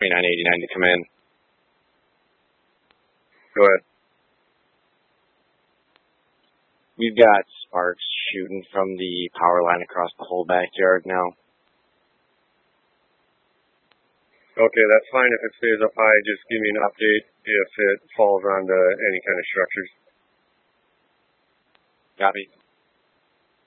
2989 to come in. Go ahead. We've got sparks shooting from the power line across the whole backyard now. Okay, that's fine. If it stays up high, just give me an update if it falls onto any kind of structures. Copy.